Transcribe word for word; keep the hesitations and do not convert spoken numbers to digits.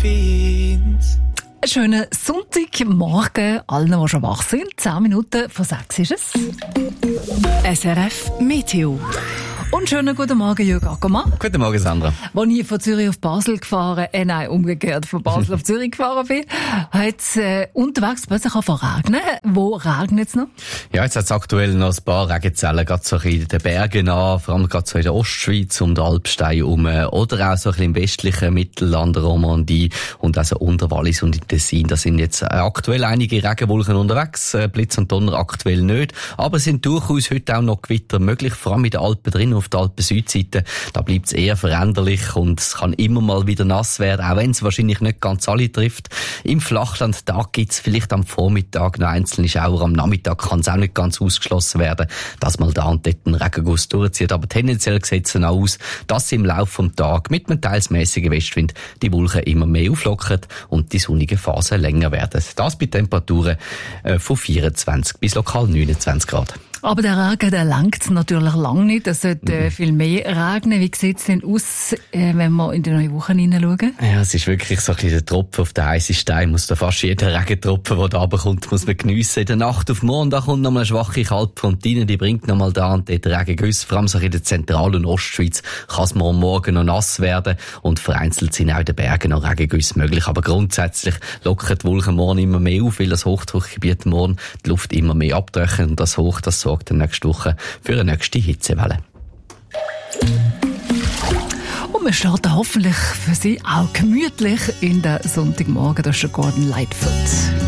Delfins. Einen schönen Sonntagmorgen allen, die schon wach sind. Zehn Minuten vor sechs ist es. S R F Meteo. Und schönen guten Morgen, Jürgen Ackermann. Guten Morgen, Sandra. Als ich von Zürich auf Basel gefahren, äh, nein, umgekehrt, von Basel auf Zürich gefahren bin, hat es äh, unterwegs plötzlich regnen. Wo regnet es noch? Ja, jetzt hat es aktuell noch ein paar Regenzellen, gerade so in den Bergen an, vor allem gerade so in der Ostschweiz, um den Alpstein herum, oder auch so ein bisschen im westlichen Mittelland, Romandie und also unter Wallis und im Tessin. Da sind jetzt aktuell einige Regenwolken unterwegs, Blitz und Donner aktuell nicht, aber es sind durchaus heute auch noch Gewitter möglich, vor allem in den Alpen drin, auf der Alpen-Südseite. Da bleibt es eher veränderlich und es kann immer mal wieder nass werden, auch wenn es wahrscheinlich nicht ganz alle trifft. Im Flachland, da gibt es vielleicht am Vormittag noch einzelne Schauer, am Nachmittag kann es auch nicht ganz ausgeschlossen werden, dass mal da und dort ein Regenguss durchzieht. Aber tendenziell sieht es dann auch aus, dass im Laufe des Tages mit einem teils mäßigen Westwind die Wolken immer mehr auflockern und die sonnigen Phasen länger werden. Das bei Temperaturen äh, von vierundzwanzig bis lokal neunundzwanzig Grad. Aber der Regen, der langt natürlich lang nicht. Es sollte äh, viel mehr regnen. Wie sieht es denn aus, äh, wenn wir in die neue Woche hineinschauen? Ja, es ist wirklich so ein bisschen der Tropfen auf den heißen Stein. Muss da fast jeden Regentropfen, der da runterkommt, muss man geniessen. In der Nacht auf morgen, da kommt nochmal eine schwache Kaltfront rein. Die bringt nochmal da und dort Regengüsse. Vor allem so in der Zentral- und Ostschweiz kann es morgen, morgen noch nass werden. Und vereinzelt sind auch in den Bergen noch Regengüsse möglich. Aber grundsätzlich lockern die Wolken morgen immer mehr auf, weil das Hochdruckgebiet morgen die Luft immer mehr abtrocknet. Und das Hoch, das sorgt dann nächste Woche für eine nächste Hitzewelle. Und wir starten hoffentlich für Sie auch gemütlich in den Sonntagmorgen. Das ist der Gordon Lightfoot.